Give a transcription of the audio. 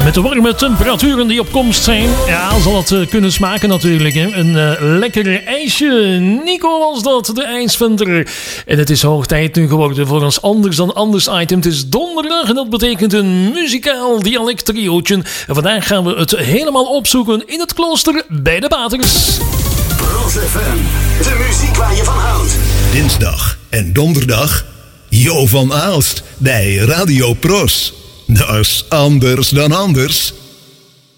Met de warme temperaturen die op komst zijn, ja, zal het kunnen smaken natuurlijk. Hè? Een lekker ijsje. Nico was dat, de ijsventer. En het is hoog tijd nu geworden voor ons anders dan anders item. Het is donderdag en dat betekent een muzikaal dialect triootje. En vandaag gaan we het helemaal opzoeken in het klooster bij de Baters. Pros FM, de muziek waar je van houdt. Dinsdag en donderdag, Jo van Aalst bij Radio Pros. Dat is anders dan anders.